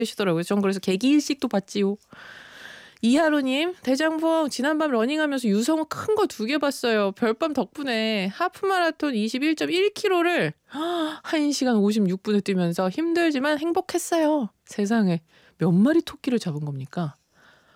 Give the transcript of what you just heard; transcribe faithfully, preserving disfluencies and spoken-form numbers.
계시더라고요. 전 그래서 개기 일식도 봤지요. 이하로님, 대장봉 지난밤 러닝하면서 유성우 큰 거 두 개 봤어요. 별밤 덕분에 하프마라톤 이십일 점 일 킬로미터를 한 시간 오십육 분에 뛰면서 힘들지만 행복했어요. 세상에 몇 마리 토끼를 잡은 겁니까?